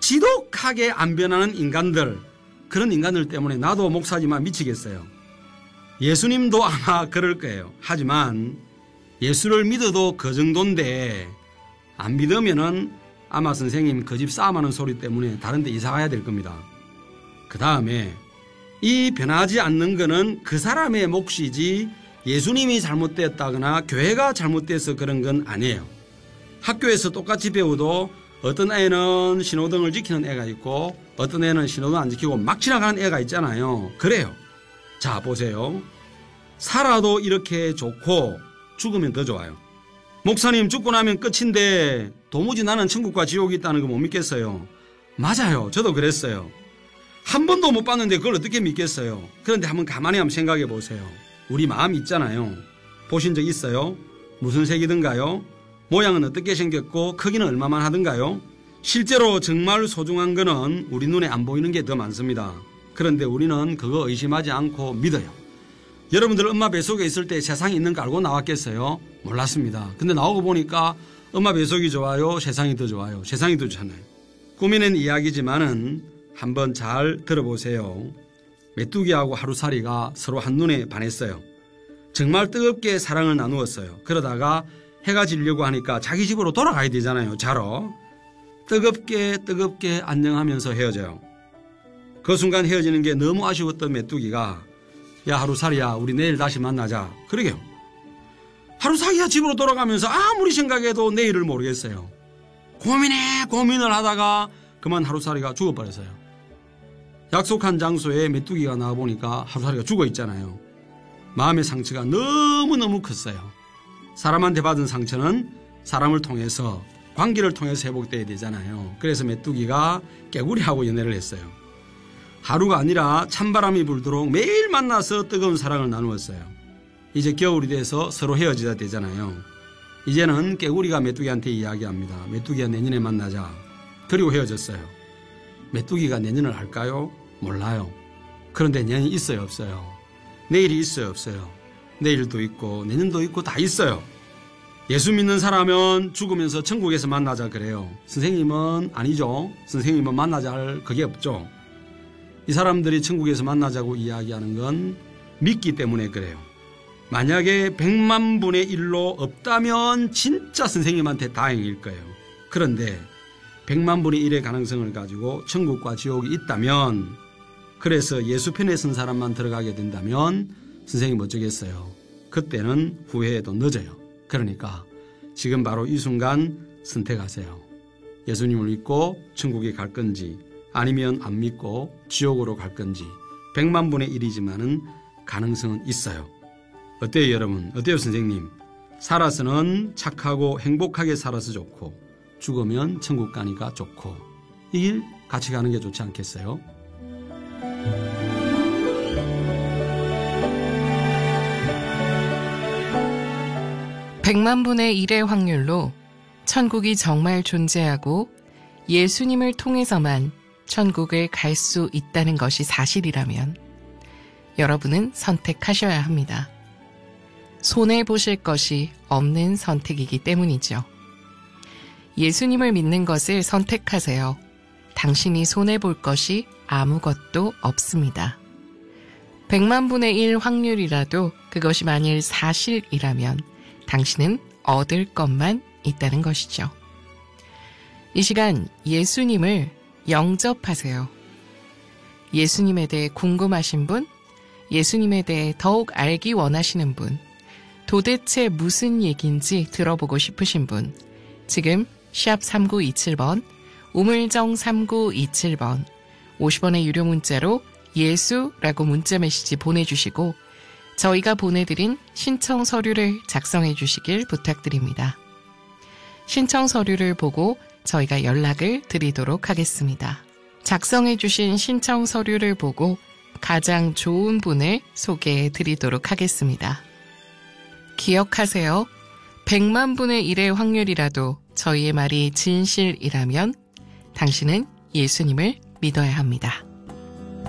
지독하게 안 변하는 인간들, 그런 인간들 때문에 나도 목사지만 미치겠어요. 예수님도 아마 그럴 거예요. 하지만 예수를 믿어도 그 정도인데 안 믿으면은 아마 선생님 그 집 싸움하는 소리 때문에 다른 데 이사 가야 될 겁니다. 그 다음에 이 변하지 않는 거는 그 사람의 몫이지 예수님이 잘못됐다거나 교회가 잘못돼서 그런 건 아니에요. 학교에서 똑같이 배워도 어떤 애는 신호등을 지키는 애가 있고 어떤 애는 신호등 안 지키고 막 지나가는 애가 있잖아요. 그래요. 자, 보세요. 살아도 이렇게 좋고 죽으면 더 좋아요. 목사님, 죽고 나면 끝인데 도무지 나는 천국과 지옥이 있다는 거 못 믿겠어요. 맞아요. 저도 그랬어요. 한 번도 못 봤는데 그걸 어떻게 믿겠어요. 그런데 한번 가만히 한번 생각해 보세요. 우리 마음 있잖아요. 보신 적 있어요? 무슨 색이든가요? 모양은 어떻게 생겼고 크기는 얼마만 하든가요? 실제로 정말 소중한 거는 우리 눈에 안 보이는 게 더 많습니다. 그런데 우리는 그거 의심하지 않고 믿어요. 여러분들 엄마 뱃속에 있을 때 세상이 있는 거 알고 나왔겠어요? 몰랐습니다. 근데 나오고 보니까 엄마 뱃속이 좋아요? 세상이 더 좋아요? 세상이 더 좋잖아요. 꾸미는 이야기지만은 한번 잘 들어보세요. 메뚜기하고 하루살이가 서로 한눈에 반했어요. 정말 뜨겁게 사랑을 나누었어요. 그러다가 해가 지려고 하니까 자기 집으로 돌아가야 되잖아요. 자러. 뜨겁게 안녕하면서 헤어져요. 그 순간 헤어지는 게 너무 아쉬웠던 메뚜기가 야, 하루살이야, 우리 내일 다시 만나자. 그러게요. 하루살이야 집으로 돌아가면서 아무리 생각해도 내일을 모르겠어요. 고민을 하다가 그만 하루살이가 죽어버렸어요. 약속한 장소에 메뚜기가 나와보니까 하루살이가 죽어있잖아요. 마음의 상처가 너무너무 컸어요. 사람한테 받은 상처는 사람을 통해서, 관계를 통해서 회복돼야 되잖아요. 그래서 메뚜기가 개구리하고 연애를 했어요. 하루가 아니라 찬바람이 불도록 매일 만나서 뜨거운 사랑을 나누었어요. 이제 겨울이 돼서 서로 헤어져야 되잖아요. 이제는 개구리가 메뚜기한테 이야기합니다. 메뚜기야, 내년에 만나자. 그리고 헤어졌어요. 메뚜기가 내년을 할까요? 몰라요. 그런데 내년이 있어요, 없어요? 내일이 있어요, 없어요? 내일도 있고 내년도 있고 다 있어요. 예수 믿는 사람은 죽으면서 천국에서 만나자 그래요. 선생님은 아니죠. 선생님은 만나자 할 그게 없죠. 이 사람들이 천국에서 만나자고 이야기하는 건 믿기 때문에 그래요. 만약에 100만 분의 1로 없다면 진짜 선생님한테 다행일 거예요. 그런데 100만 분의 1의 가능성을 가지고 천국과 지옥이 있다면, 그래서 예수 편에 선 사람만 들어가게 된다면 선생님 어쩌겠어요. 그때는 후회해도 늦어요. 그러니까 지금 바로 이 순간 선택하세요. 예수님을 믿고 천국에 갈 건지 아니면 안 믿고 지옥으로 갈 건지. 100만 분의 1이지만은 가능성은 있어요. 어때요, 여러분? 어때요, 선생님? 살아서는 착하고 행복하게 살아서 좋고 죽으면 천국 가니까 좋고 이 길 같이 가는 게 좋지 않겠어요? 백만 분의 1의 확률로 천국이 정말 존재하고 예수님을 통해서만 천국을 갈 수 있다는 것이 사실이라면 여러분은 선택하셔야 합니다. 손해보실 것이 없는 선택이기 때문이죠. 예수님을 믿는 것을 선택하세요. 당신이 손해볼 것이 아무것도 없습니다. 100만 분의 1 확률이라도 그것이 만일 사실이라면 당신은 얻을 것만 있다는 것이죠. 이 시간 예수님을 영접하세요. 예수님에 대해 궁금하신 분, 예수님에 대해 더욱 알기 원하시는 분, 도대체 무슨 얘기인지 들어보고 싶으신 분, 지금 샵 3927번, 우물정 3927번, 50원의 유료 문자로 예수라고 문자 메시지 보내주시고 저희가 보내드린 신청 서류를 작성해 주시길 부탁드립니다. 신청 서류를 보고 저희가 연락을 드리도록 하겠습니다. 작성해 주신 신청 서류를 보고 가장 좋은 분을 소개해 드리도록 하겠습니다. 기억하세요. 100만 분의 1의 확률이라도 저희의 말이 진실이라면 당신은 예수님을 믿어야 합니다.